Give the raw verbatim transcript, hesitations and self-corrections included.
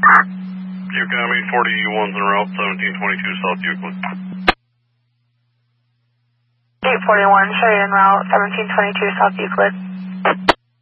Yukon eight forty-one's en route, seventeen twenty-two South Euclid. eight forty-one, show you en route, seventeen twenty-two South Euclid.